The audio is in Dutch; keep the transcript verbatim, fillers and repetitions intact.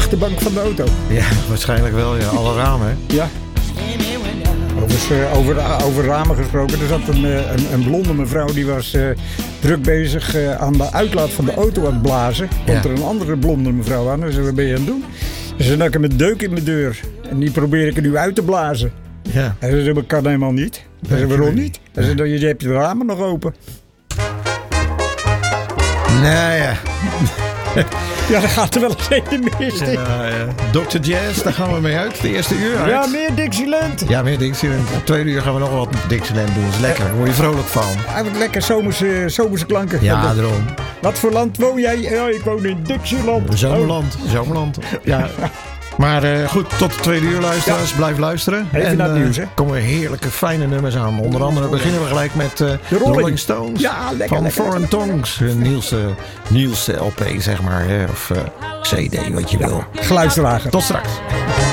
achterbank van de auto. Ja, waarschijnlijk wel. Ja. Alle ramen, hè? Ja. Over, over, over ramen gesproken. Er zat een, een, een blonde mevrouw die was uh, druk bezig uh, aan de uitlaat van de auto aan het blazen. Komt ja. er een andere blonde mevrouw aan en zei, wat ben je aan het doen? Ze zei, nou, ik heb een deuk in mijn deur. En die probeer ik er nu uit te blazen. Ja. En ze zei, dat kan helemaal niet. Hij zei, waarom niet? Hij zei, je hebt je ramen nog open. Nou ja. Ja, dan gaat er wel eens een mis. Ja, ja. dokter Jazz, daar gaan we mee uit. De eerste uur uit. Ja, meer Dixieland. Ja, meer Dixieland. De tweede uur gaan we nog wat Dixieland doen. Dat is lekker. Daar word je vrolijk van. Eigenlijk lekker zomerse, zomerse klanken. Ja, daarom. Wat voor land woon jij? Ja, ik woon in Dixieland. Zomerland. Oh. Zomerland. Ja. Maar uh, goed, tot de tweede uur luisteraars. Ja. Blijf luisteren. Even en naar het uh, nieuws, hè? komen er heerlijke, fijne nummers aan. Onder andere beginnen we gelijk met uh, de Rolling, Rolling Stones. Ja, lekker, van lekker, Foreign lekker, Tongues. Niels, uh, Niels L P, zeg maar. Hè? Of uh, C D, wat je wil. Geluidsdrager. Tot straks.